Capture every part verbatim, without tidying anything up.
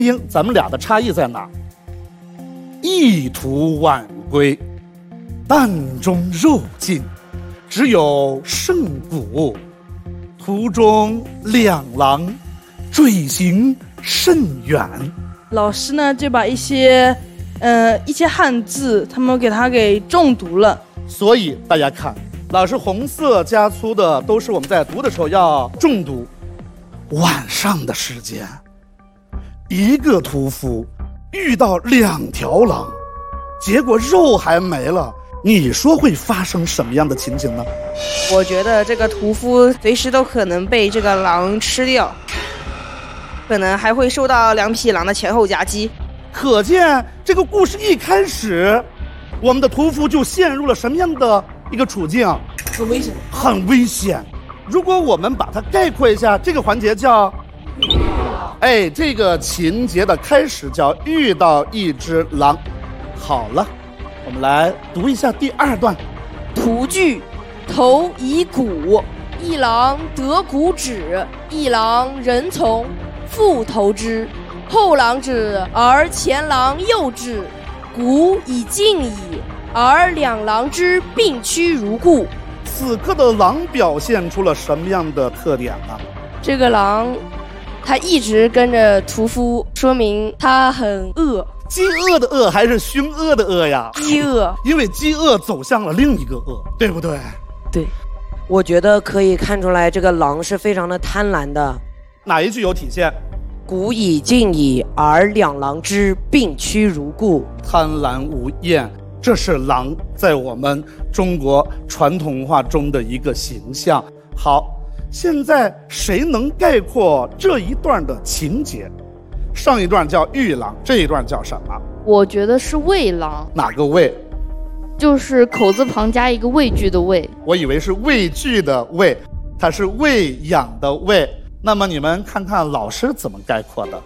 听咱们俩的差异在哪？一途晚归，蛋中肉尽，只有剩骨。途中两狼，坠行甚远。 老师呢就把一些呃一些汉字他们给他给中读了。 所以大家看，老师红色加粗的都是我们在读的时候要重读。晚上的时间，一个屠夫遇到两条狼，结果肉还没了，你说会发生什么样的情景呢？ 我觉得这个屠夫随时都可能被这个狼吃掉，可能还会受到两匹狼的前后夹击。 可见这个故事一开始，我们的屠夫就陷入了什么样的一个处境？ 很危险， 很危险。如果我们把它概括一下，这个环节叫，哎，这个情节的开始叫遇到一只狼。好了，我们来读一下第二段。 屠具，头以骨，一狼得骨止，一狼人从，复投之。后狼止，而前狼又止，骨已尽矣，而两狼之并驱如故。 此刻的狼表现出了什么样的特点呢？ 这个狼，它一直跟着屠夫，说明它很饿。 饥饿的饿还是凶恶的恶呀？ 饥饿， 因为饥饿走向了另一个恶，对不对？ 对，我觉得可以看出来，这个狼是非常的贪婪的。 哪一句有体现？ 骨已尽矣，而两狼之并驱如故。 贪婪无厌，这是狼在我们中国传统文化中的一个形象。好，现在谁能概括这一段的情节？上一段叫遇狼，这一段叫什么？ 我觉得是畏狼。 哪个畏？ 就是口字旁加一个畏惧的畏。 我以为是畏惧的畏，它是喂养的喂。那么你们看看老师怎么概括的？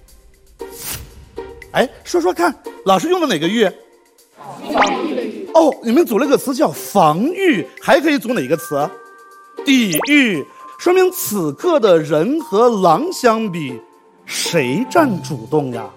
哎，说说看，老师用的哪个喻？防御的御。哦，你们组了个词叫防御，还可以组哪个词？抵御。说明此刻的人和狼相比，谁占主动呀？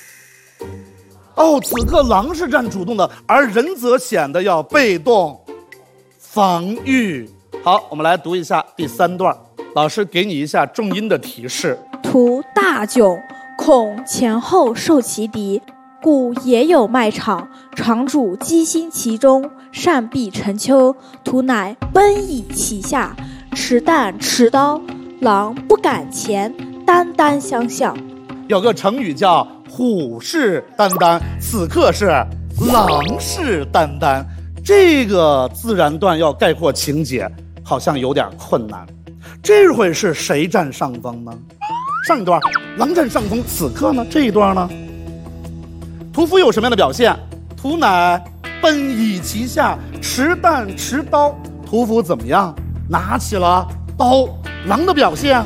哦，此刻狼是占主动的，而人则显得要被动防御。好，我们来读一下第三段，老师给你一下重音的提示。 屠大窘，恐前后受其敌，故也有卖场，场主积心其中，善避陈秋。屠乃奔以其下，持弹持刀，狼不敢前，单单相向。 有个成语叫虎视眈眈，此刻是狼视眈眈。这个自然段要概括情节好像有点困难，这回是谁占上风呢？上一段狼占上风，此刻呢这一段呢，屠夫有什么样的表现？屠乃奔以其下，持弹持刀。屠夫怎么样？拿起了刀。狼的表现？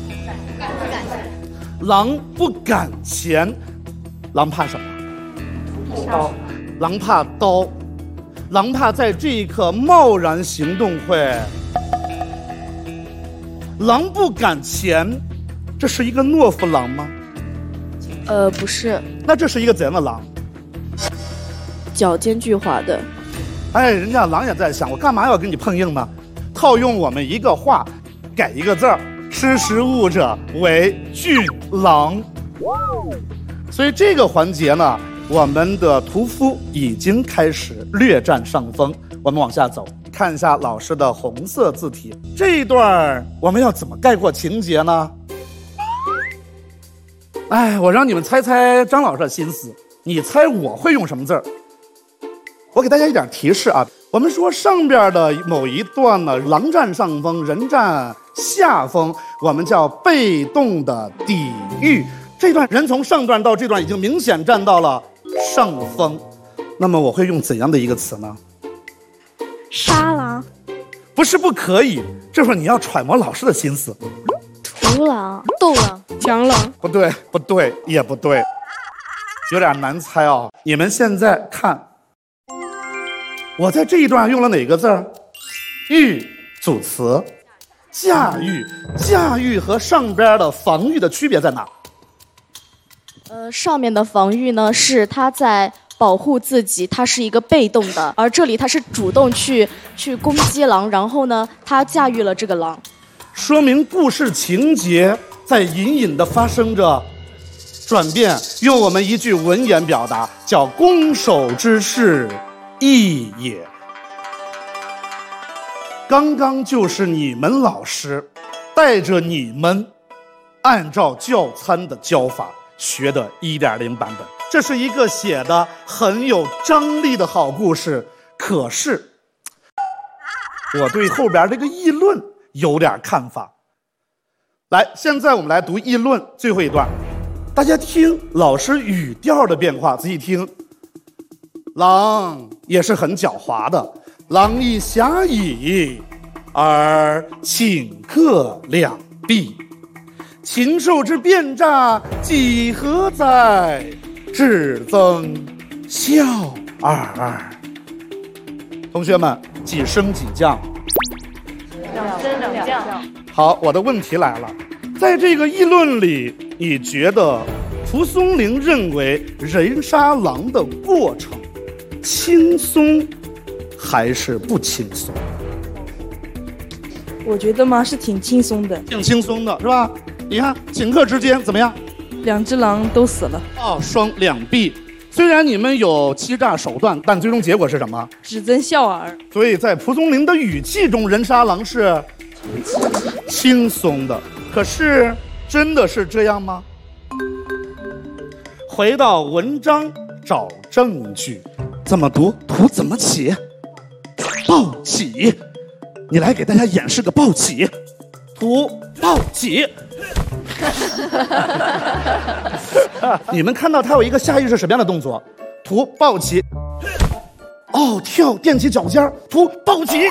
狼不敢前。狼怕什么？刀。狼怕刀。狼怕在这一刻贸然行动会。狼不敢前，这是一个懦夫狼吗？ 呃，不是。 那这是一个怎样的狼？ 脚尖巨滑的。 哎，人家狼也在想，我干嘛要跟你碰硬呢？套用我们一个话，改一个字儿，识时务者为俊狼。所以这个环节呢，我们的屠夫已经开始略占上风。我们往下走，看一下老师的红色字体。这一段我们要怎么概括情节呢？哎，我让你们猜猜张老师的心思，你猜我会用什么字儿？我给大家一点提示啊，我们说上边的某一段呢，狼占上风，人占下风，我们叫被动的抵御。这段人从上段到这段已经明显占到了上风，那么我会用怎样的一个词呢？ 杀狼。 不是不可以，这会儿你要揣摩老师的心思。 屠狼、斗狼、 强狼。 不对，不对，也不对，有点难猜哦。你们现在看，我在这一段用了哪个字儿？御组词，驾驭。驾驭和上边的防御的区别在哪？ 呃，上面的防御呢是他在保护自己，他是一个被动的，而这里他是主动去去攻击狼，然后呢，他驾驭了这个狼， 说明故事情节在隐隐地发生着转变。用我们一句文言表达，叫攻守之势，易也。刚刚就是你们老师带着你们按照教参的教法学的 一点零 版本，这是一个写的很有张力的好故事。可是我对后边这个议论有点看法。来，现在我们来读议论最后一段，大家听老师语调的变化，仔细听。狼也是很狡猾的，狼亦侠矣，而顷刻两毙。禽兽之变诈，几何哉？只增笑耳。同学们，几升几降？ 两升两降。 好，我的问题来了，在这个议论里，你觉得蒲松龄认为人杀狼的过程轻松还是不轻松？ 我觉得嘛是挺轻松的， 挺轻松的，是吧？你看顷刻之间怎么样？ 两只狼都死了， 哦，双两臂。虽然你们有欺诈手段，但最终结果是什么？ 只增笑耳。 所以在蒲松龄的语气中，人杀狼是轻松的。可是真的是这样吗？回到文章找证据，怎么读？图怎么起？暴起，你来给大家演示个暴起。图暴起。你们看到他有一个下意识什么样的动作？图抱起，哦，跳，踮起脚尖，图抱起。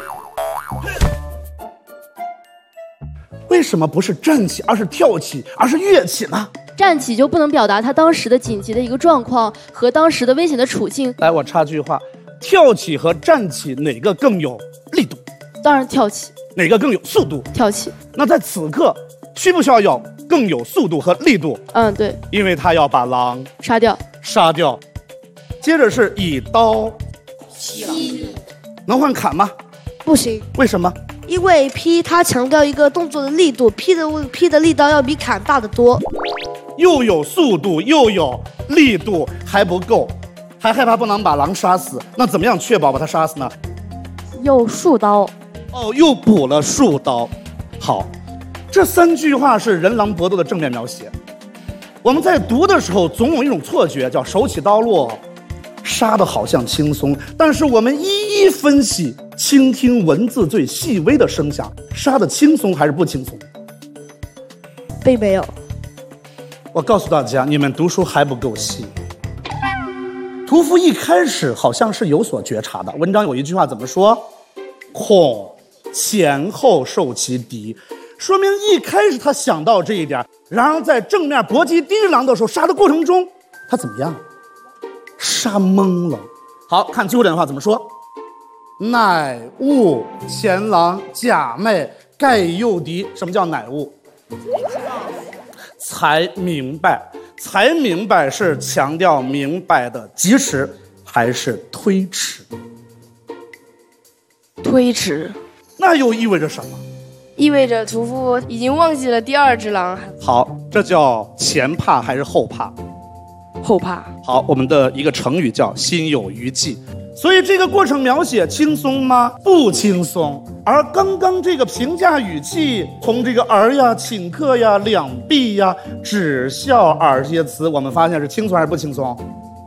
为什么不是站起，而是跳起，而是跃起呢？ 站起就不能表达他当时的紧急的一个状况和当时的危险的处境。 来，我插句话，跳起和站起哪个更有力度？ 当然跳起。 哪个更有速度？ 跳起。 那在此刻，需不需要有更有速度和力度？ 嗯，对。 因为他要把狼杀掉。 杀掉。接着是以刀劈，能换砍吗？ 不行。 为什么？ 因为劈它强调一个动作的力度，劈的劈的力道要比砍大得多。 又有速度又有力度还不够，还害怕不能把狼杀死，那怎么样确保把它杀死呢？ 用树刀。 哦，又补了树刀。好，这三句话是人狼搏斗的正面描写。我们在读的时候总有一种错觉，叫手起刀落，杀的好像轻松，但是我们一一分析，倾听文字最细微的声响，杀的轻松还是不轻松？ 并没有。 我告诉大家，你们读书还不够细。屠夫一开始好像是有所觉察的，文章有一句话怎么说？恐前后受其敌，说明一开始他想到这一点，然而在正面搏击第一狼的时候，杀的过程中他怎么样？杀懵了。好，看最后两句话怎么说？乃悟前狼假寐盖诱敌。什么叫乃悟？才明白，才明白是强调明白的及时还是推迟？ 推迟。 那又意味着什么？ 意味着屠夫已经忘记了第二只狼。 好，这叫前怕还是后怕？ 后怕。 好，我们的一个成语叫心有余悸。所以这个过程描写轻松吗？不轻松。而刚刚这个评价语气，从这个儿呀、顷刻呀、两臂呀、只笑耳这些词，我们发现是轻松还是不轻松？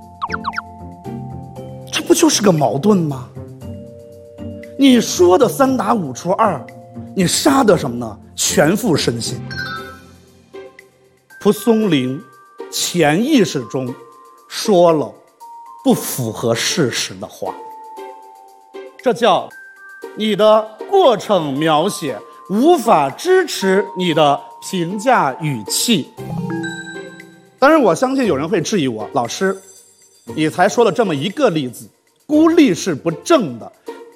这不就是个矛盾吗？你说的三打五除二，你杀的什么呢？全副身心。蒲松龄潜意识中说了不符合事实的话，这叫你的过程描写无法支持你的评价语气。当然我相信有人会质疑我，老师你才说了这么一个例子，孤立是不正的，